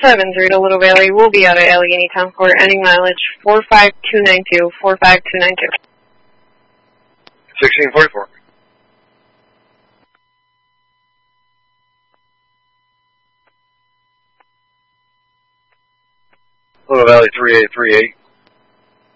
673 to Little Valley. We'll be out at Allegheny Town Court. Ending mileage 45292, 45292. 1644. Little Valley 3838.